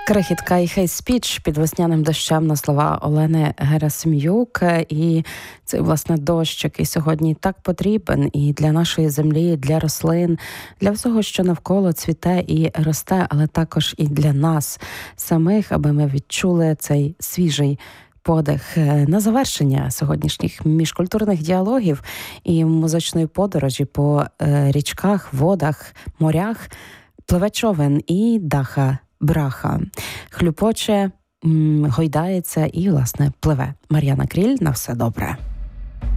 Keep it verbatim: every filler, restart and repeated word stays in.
Крихітка і хей-спіч під весняним дощем на слова Олени Герасим'юк. І цей, власне, дощ, який сьогодні так потрібен і для нашої землі, для рослин, для всього, що навколо цвіте і росте, але також і для нас самих, аби ми відчули цей свіжий подих. На завершення сьогоднішніх міжкультурних діалогів і музичної подорожі по річках, водах, морях пливе човен і Даха Браха. Хлюпоче, гойдається і, власне, пливе. Мар'яна Кріль, на все добре.